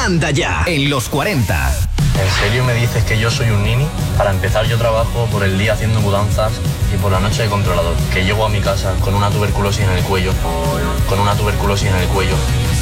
Manda Ya en los 40. ¿En serio me dices que yo soy un nini? Para empezar, yo trabajo por el día haciendo mudanzas y por la noche de controlador. Que llego a mi casa con una tuberculosis en el cuello.